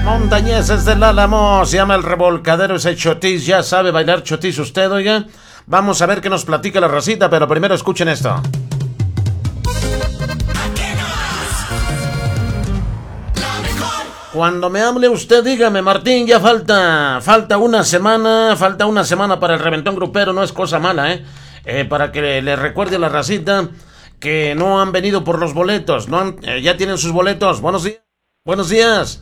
Montañeses del Álamo, se llama El Revolcadero, ese chotis, ya sabe bailar chotis usted, oiga. Vamos a ver qué nos platica la racita, pero primero escuchen esto. Cuando me hable usted, dígame, Martín, ya falta una semana para el reventón grupero, no es cosa mala, para que le recuerde a la racita que no han venido por los boletos, ya tienen sus boletos. Buenos días. Buenos días,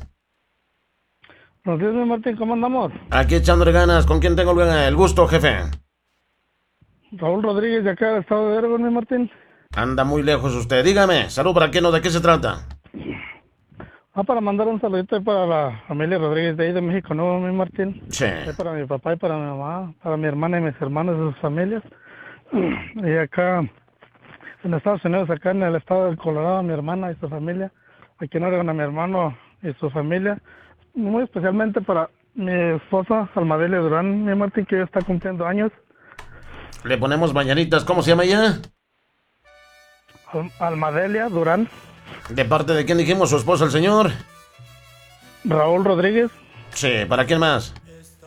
mi Martín, ¿cómo andamos? Aquí echándole ganas. ¿Con quién tengo el gusto, jefe? Raúl Rodríguez, de acá del estado de Oregón, mi Martín. Anda muy lejos usted. Dígame, salud para quién o de qué se trata. Para mandar un saludito para la familia Rodríguez de ahí de México, ¿no, mi Martín? Sí. Para mi papá y para mi mamá, para mi hermana y mis hermanos y sus familias. Y acá en Estados Unidos, acá en el estado de Colorado, a mi hermana y su familia. Aquí en Oregón a mi hermano y su familia. Muy especialmente para mi esposa, Almadelia Durán, mi Martín, que ya está cumpliendo años. Le ponemos mañanitas. ¿Cómo se llama ella? Almadelia Durán. ¿De parte de quién dijimos? ¿Su esposo, el señor? Raúl Rodríguez. Sí, ¿para quién más?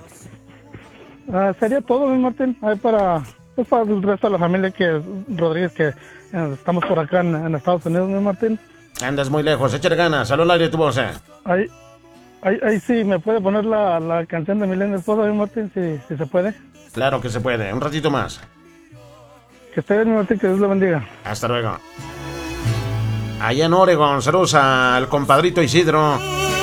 Sería todo, mi Martín. Para el resto de la familia Rodríguez, que estamos por acá en Estados Unidos, mi Martín. Andas muy lejos, échale ganas. Salud al aire tu voz, Ahí sí, ¿me puede poner la canción de mi linda esposa, mi Martín, si se puede? Claro que se puede, un ratito más. Que esté bien, mi Martín, que Dios lo bendiga. Hasta luego. Allá en Oregón, saludos al compadrito Isidro.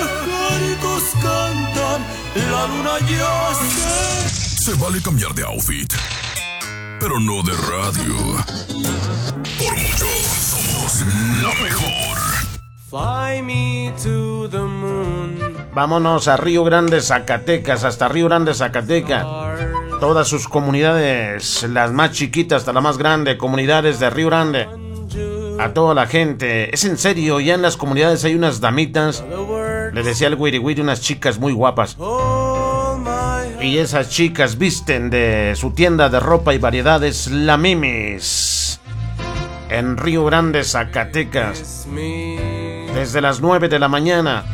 Se vale cambiar de outfit, pero no de radio. Por mucho, somos la mejor. Fly me to the moon. Vámonos a Río Grande, Zacatecas, hasta Río Grande, Zacatecas. Todas sus comunidades, las más chiquitas hasta la más grande, comunidades de Río Grande. A toda la gente, es en serio, ya en las comunidades hay unas damitas, le decía el Wiri Wiri, unas chicas muy guapas. Y esas chicas visten de su tienda de ropa y variedades, La Mimis, en Río Grande, Zacatecas. Desde las 9 de la mañana.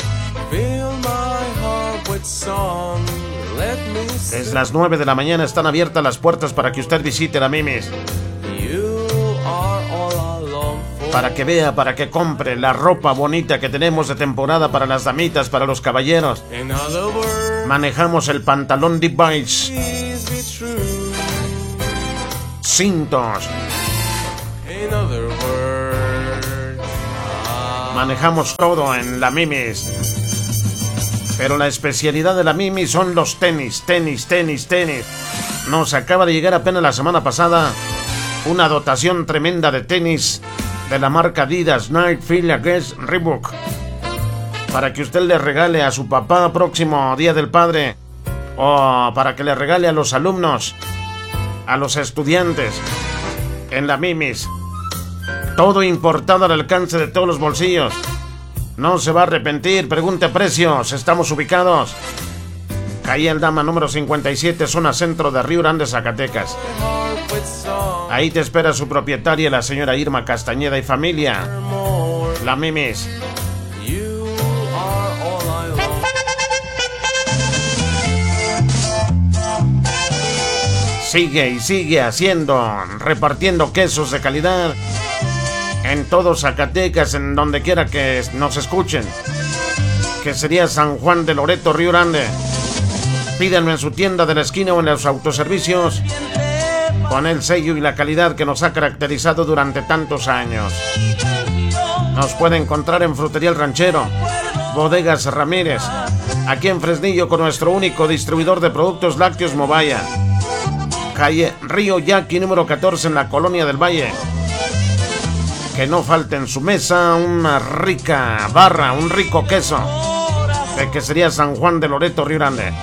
Desde las 9 de la mañana están abiertas las puertas para que usted visite La Mimis. Para que vea, para que compre la ropa bonita que tenemos de temporada para las damitas, para los caballeros. Manejamos el pantalón Levi's, cintos. Manejamos todo en La Mimis. Pero la especialidad de La Mimis son los tenis. Nos acaba de llegar apenas la semana pasada una dotación tremenda de tenis de la marca Adidas, Nike, Fila, Guess, Reebok, para que usted le regale a su papá próximo Día del Padre, o para que le regale a los alumnos, a los estudiantes, en La Mimis. Todo importado al alcance de todos los bolsillos. No se va a arrepentir, pregunte precios, estamos ubicados calle Aldama número 57, zona centro de Río Grande, Zacatecas. Ahí te espera su propietaria, la señora Irma Castañeda y familia. La Mimis. Sigue y sigue haciendo, repartiendo quesos de calidad en todo Zacatecas, en donde quiera que nos escuchen, que sería San Juan de Loreto, Río Grande. Pídanlo en su tienda de la esquina o en los autoservicios, con el sello y la calidad que nos ha caracterizado durante tantos años. Nos puede encontrar en Frutería El Ranchero, Bodegas Ramírez, aquí en Fresnillo, con nuestro único distribuidor de productos lácteos Movaya, calle Río Yaqui número 14, en la Colonia del Valle. Que no falte en su mesa una rica barra, un rico queso de quesería San Juan de Loreto, Río Grande.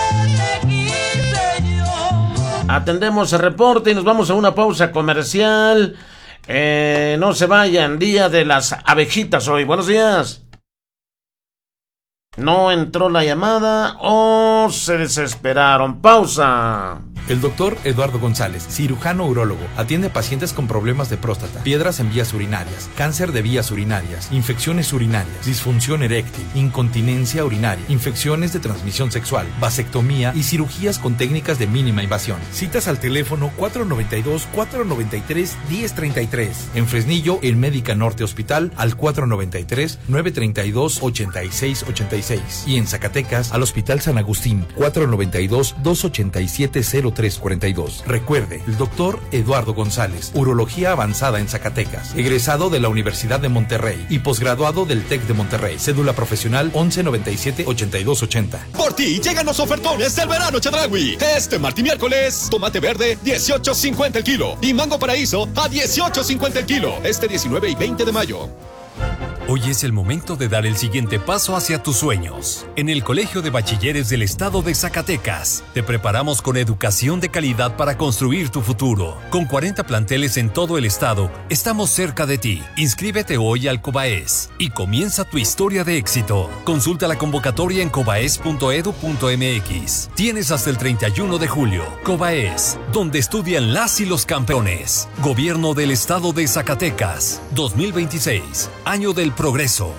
Atendemos el reporte y nos vamos a una pausa comercial. No se vayan, día de las abejitas hoy. Buenos días. No entró la llamada o se desesperaron. Pausa. El doctor Eduardo González, cirujano urólogo, atiende pacientes con problemas de próstata, piedras en vías urinarias, cáncer de vías urinarias, infecciones urinarias, disfunción eréctil, incontinencia urinaria, infecciones de transmisión sexual, vasectomía y cirugías con técnicas de mínima invasión. Citas al teléfono 492-493-1033. En Fresnillo, en Médica Norte Hospital, al 493-932-8686. Y en Zacatecas, al Hospital San Agustín, 492-287-0342. Recuerde, el doctor Eduardo González, urología avanzada en Zacatecas, egresado de la Universidad de Monterrey y posgraduado del TEC de Monterrey. Cédula profesional 1197-8280. Por ti llegan los ofertones del verano Chedraui. Este martes y miércoles, tomate verde 18.50 el kilo y mango paraíso a 18.50 el kilo. Este 19 y 20 de mayo. Hoy es el momento de dar el siguiente paso hacia tus sueños. En el Colegio de Bachilleres del Estado de Zacatecas, te preparamos con educación de calidad para construir tu futuro. Con 40 planteles en todo el estado, estamos cerca de ti. Inscríbete hoy al COBAES y comienza tu historia de éxito. Consulta la convocatoria en cobaes.edu.mx. Tienes hasta el 31 de julio. COBAES, donde estudian las y los campeones. Gobierno del Estado de Zacatecas, 2026, año del progreso.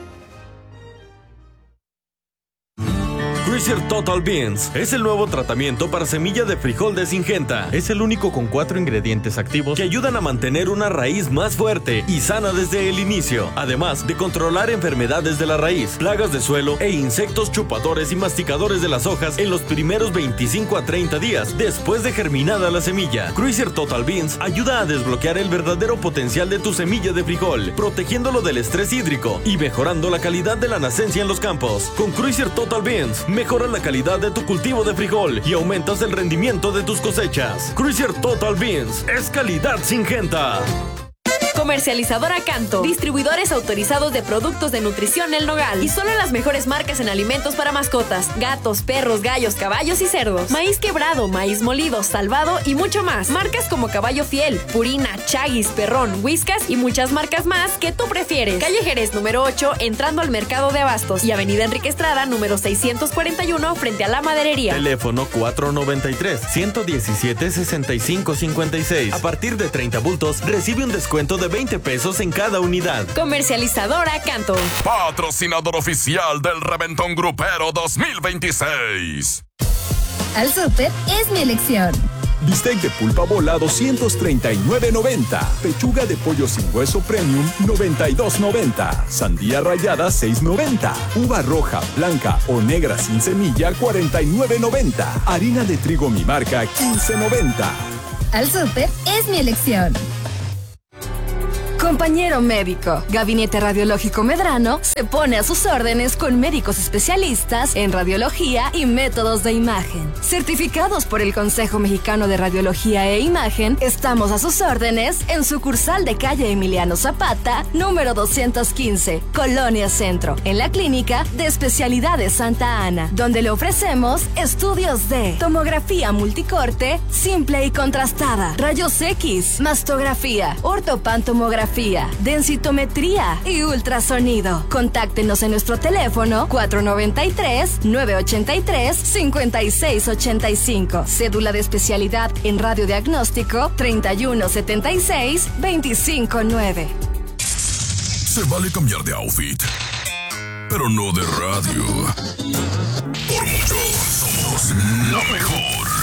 Cruiser Total Beans es el nuevo tratamiento para semilla de frijol de Syngenta. Es el único con 4 ingredientes activos que ayudan a mantener una raíz más fuerte y sana desde el inicio, además de controlar enfermedades de la raíz, plagas de suelo e insectos chupadores y masticadores de las hojas en los primeros 25 a 30 días después de germinada la semilla. Cruiser Total Beans ayuda a desbloquear el verdadero potencial de tu semilla de frijol, protegiéndolo del estrés hídrico y mejorando la calidad de la nacencia en los campos. Con Cruiser Total Beans, mejoras la calidad de tu cultivo de frijol y aumentas el rendimiento de tus cosechas. Cruiser Total Beans es calidad Syngenta. Comercializadora Canto. Distribuidores autorizados de productos de nutrición El Nogal. Y solo las mejores marcas en alimentos para mascotas: gatos, perros, gallos, caballos y cerdos. Maíz quebrado, maíz molido, salvado y mucho más. Marcas como Caballo Fiel, Purina, Chaguis, Perrón, Whiskas y muchas marcas más que tú prefieres. Calle Jerez número 8, entrando al Mercado de Abastos. Y Avenida Enrique Estrada número 641, frente a la Maderería. Teléfono 493-117-6556. A partir de 30 bultos, recibe un descuento de 20 pesos en cada unidad. Comercializadora Canto. Patrocinador oficial del Reventón Grupero 2026. Al súper es mi elección. Bistec de pulpa bola 239.90. Pechuga de pollo sin hueso premium 92.90. Sandía rallada 6.90. Uva roja, blanca o negra sin semilla 49.90. Harina de trigo mi marca 15.90. Al súper es mi elección. Compañero médico, Gabinete Radiológico Medrano se pone a sus órdenes con médicos especialistas en radiología y métodos de imagen. Certificados por el Consejo Mexicano de Radiología e Imagen, estamos a sus órdenes en sucursal de calle Emiliano Zapata, número 215, Colonia Centro, en la Clínica de Especialidades Santa Ana, donde le ofrecemos estudios de tomografía multicorte, simple y contrastada, rayos X, mastografía, ortopantomografía, densitometría y ultrasonido. Contáctenos en nuestro teléfono 493-983-5685. Cédula de especialidad en radiodiagnóstico 3176-259. Se vale cambiar de outfit, pero no de radio. Por mucho, somos la mejor.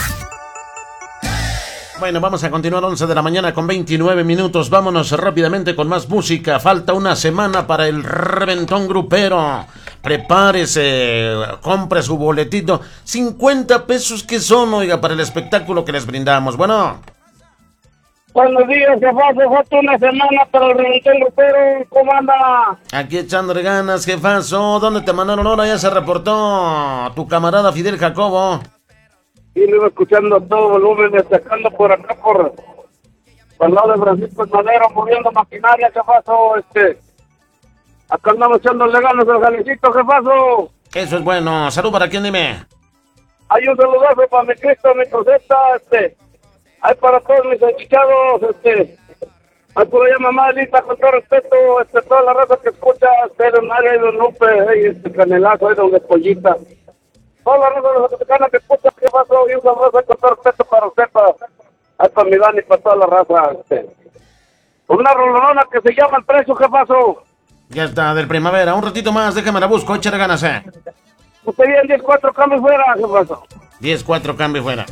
Bueno, vamos a continuar 11 de la mañana con 29 minutos. Vámonos rápidamente con más música. Falta una semana para el Reventón Grupero. Prepárese, compre su boletito. 50 pesos que son, oiga, para el espectáculo que les brindamos. Bueno. Buenos días, jefazo. Falta una semana para el Reventón Grupero. ¿Cómo anda? Aquí echándole ganas, jefazo. ¿Dónde te mandaron ahora? Ya se reportó tu camarada Fidel Jacobo. Y lo iba escuchando a todo volumen, destacando por acá, por al lado de Francisco Madero, moviendo maquinaria, jefazo. Acá andamos echándole ganas al Jalecito, jefazo. Eso es bueno. Salud para quién, dime. Hay un saludazo para mi Cristo, mi Coseta, hay para todos mis enchichados, hay por allá mamá Lita, con todo respeto, toda la raza que escucha, don Mario y don Lupe, Canelazo, don Pollita. Hola, Raza Zacatecana, que escucha, ¿qué pasó? Y un abrazo con todo respeto para usted, para mi Dani, para toda la raza. Una rolonona que se llama El Precio, ¿qué pasó? Ya está, del Primavera. Un ratito más, déjame la busco, échale ganas, Usted bien 10-4 cambios fuera, ¿qué pasó? 10-4 cambio fuera.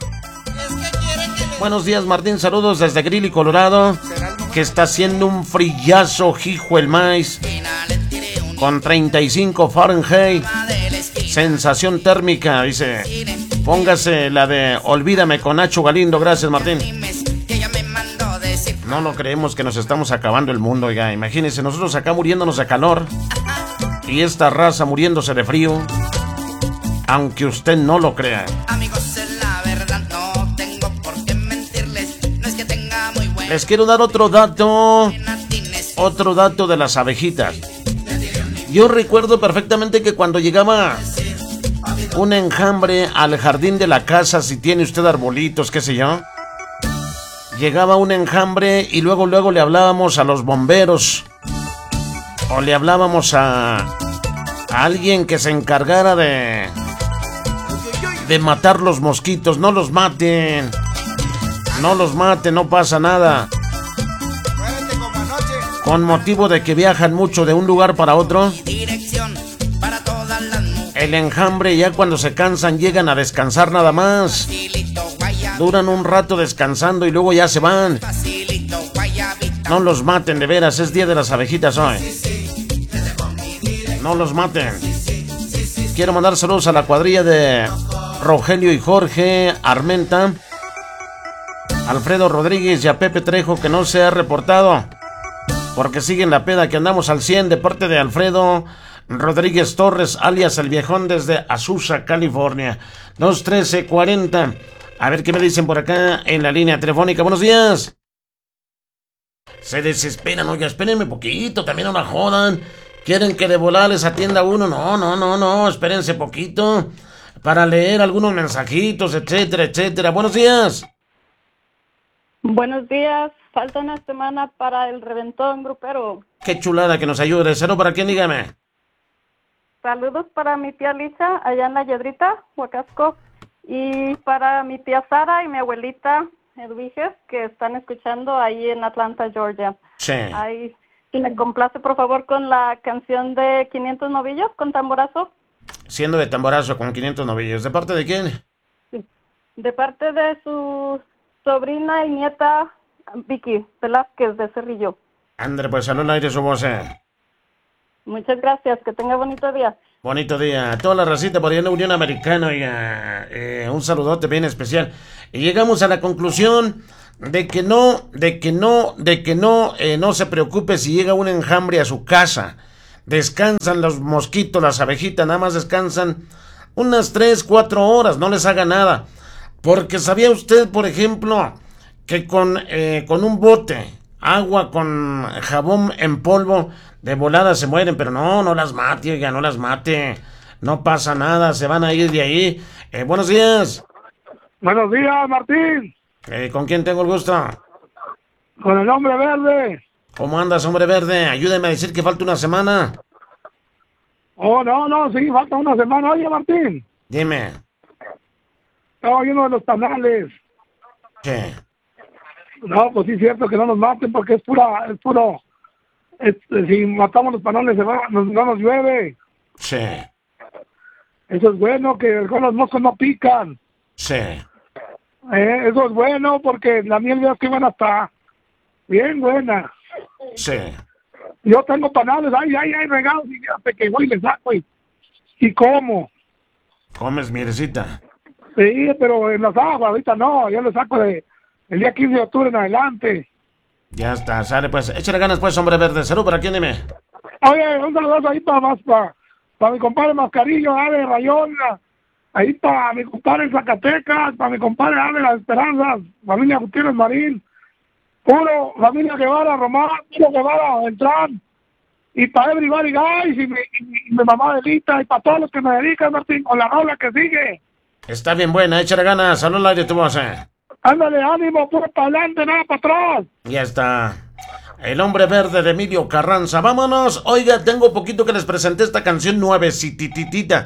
Buenos días, Martín, saludos desde Greeley, Colorado, que está haciendo un frillazo, hijo el maíz, con 35 Fahrenheit, sensación térmica, dice, póngase la de Olvídame con Nacho Galindo, gracias, Martín. No lo creemos que nos estamos acabando el mundo, oiga, imagínense, nosotros acá muriéndonos de calor, y esta raza muriéndose de frío, aunque usted no lo crea. Les quiero dar otro dato de las abejitas. Yo recuerdo perfectamente que cuando llegaba un enjambre al jardín de la casa, si tiene usted arbolitos, qué sé yo, llegaba un enjambre y luego le hablábamos a los bomberos o le hablábamos a alguien que se encargara de matar los mosquitos. No los maten. No los maten, no pasa nada. Con motivo de que viajan mucho de un lugar para otro, el enjambre ya cuando se cansan llegan a descansar nada más. Duran un rato descansando y luego ya se van. No los maten, de veras, es día de las abejitas hoy. No los maten. Quiero mandar saludos a la cuadrilla de Rogelio y Jorge Armenta, Alfredo Rodríguez y a Pepe Trejo, que no se ha reportado porque siguen la peda, que andamos al 100, de parte de Alfredo Rodríguez Torres, alias El Viejón, desde Azusa, California. 213-40. A ver qué me dicen por acá en la línea telefónica. Buenos días. Se desesperan, oiga, espérenme poquito, también no la jodan. ¿Quieren que de volada les atienda uno? No, espérense poquito para leer algunos mensajitos, etcétera, etcétera. Buenos días. Buenos días, falta una semana para el reventón grupero. Qué chulada que nos ayude. ¿Cero para quién? Dígame. Saludos para mi tía Licha, allá en La Yedrita, Huacasco, y para mi tía Sara y mi abuelita Edwiges, que están escuchando ahí en Atlanta, Georgia. Sí. Ahí, y me complace, por favor, con la canción de 500 novillos, con tamborazo. Siendo de tamborazo, con 500 novillos. ¿De parte de quién? Sí. De parte de su sobrina y nieta Vicky Velázquez de Cerrillo. André, pues salud al aire su voz. Muchas gracias, que tenga bonito día. Bonito día. Toda la racita por allá en la Unión Americana, oiga, un saludote bien especial. Y llegamos a la conclusión de que no se preocupe si llega un enjambre a su casa. Descansan los mosquitos, las abejitas, nada más descansan unas 3-4 horas, no les haga nada. Porque ¿sabía usted, por ejemplo, que con un bote, agua con jabón en polvo, de volada se mueren? Pero no las mate, oiga, no las mate. No pasa nada, se van a ir de ahí. Buenos días. Buenos días, Martín. ¿Con quién tengo el gusto? Con el Hombre Verde. ¿Cómo andas, Hombre Verde? Ayúdeme a decir que falta una semana. Oh, no, sí, falta una semana. Oye, Martín. Dime. Estaba viendo de los panales. ¿Qué? No, pues sí es cierto que no nos maten porque es puro. Si matamos los panales no nos llueve. Sí. Eso es bueno, que los moscos no pican. Sí. Eso es bueno porque la miel ya que van hasta bien buena. Sí. Yo tengo panales, hay regados y fíjate que voy y les saco y como. ¿Comes mielecita? Sí, pero en las aguas ahorita no, yo les saco el día 15 de octubre en adelante. Ya está, sale pues, échale ganas pues, Hombre Verde. Salud, ¿para quién? Dime. Oye, un saludo ahí para mi compadre Mascarillo, Ave Rayón, ahí para mi compadre Zacatecas, para mi compadre Ave Las Esperanzas, familia Gutiérrez Marín, puro familia Guevara Román, puro Guevara Beltrán, y para Everybody Guys y mi mamá Delita, y para todos los que me dedican, Martín, con la rola que sigue. Está bien buena, échale ganas, salud al aire tu voz. Ándale, ánimo, puro para adelante, nada para atrás. Ya está. El Hombre Verde de Emilio Carranza. Vámonos. Oiga, tengo poquito que les presenté esta canción nuevecititita.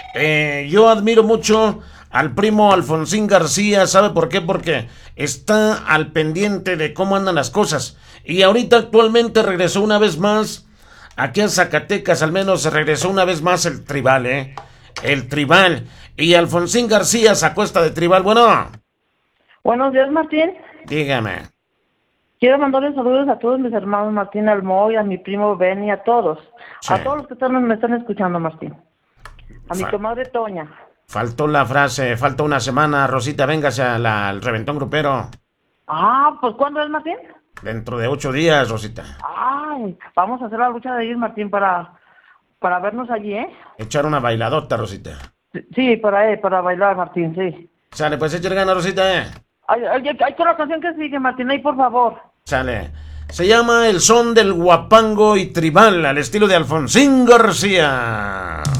Yo admiro mucho al primo Alfonsín García. ¿Sabe por qué? Porque está al pendiente de cómo andan las cosas. Y ahorita actualmente regresó una vez más aquí a Zacatecas, al menos regresó una vez más el Tribal, el Tribal. Y Alfonsín García sacó esta de Tribal. Bueno. Buenos días, Martín. Dígame. Quiero mandarle saludos a todos mis hermanos, Martín Almoy, a mi primo Benny, a todos. Sí. A todos los que me están escuchando, Martín. A mi comadre Toña. Faltó la frase, falta una semana, Rosita, véngase al reventón grupero. Ah, pues ¿cuándo es, Martín? Dentro de 8 días, Rosita. Ay, vamos a hacer la lucha de ir, Martín, para vernos allí, ¿eh? Echar una bailadota, Rosita. Sí, para bailar, Martín, sí. Sale, pues échale ganas, Rosita, Hay con la canción que sigue, Martín, ahí, por favor. Sale. Se llama El Son del Guapango y Tribal, al estilo de Alfonsín García.